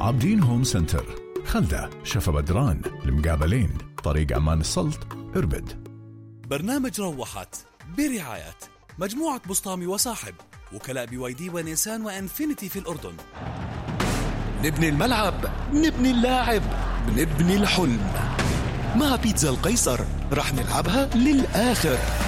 عابدين هوم سنتر، خلدة، شفا بدران، المقابلين، طريق أمان السلط، إربد. برنامج روحت برعاية مجموعة بسطامي وصاحب، وكلاء BYD ونيسان وإنفينيتي في الأردن. نبني الملعب، نبني اللاعب، نبني الحلم. مع بيتزا القيصر رح نلعبها للآخر.